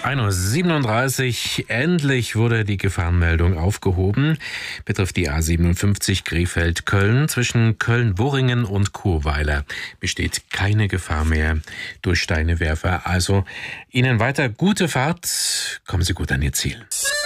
1:37 Uhr. Endlich wurde die Gefahrenmeldung aufgehoben. Betrifft die A57 Krefeld-Köln. Zwischen Köln-Burringen und Churweiler besteht keine Gefahr mehr durch Steinewerfer. Also Ihnen weiter gute Fahrt. Kommen Sie gut an Ihr Ziel.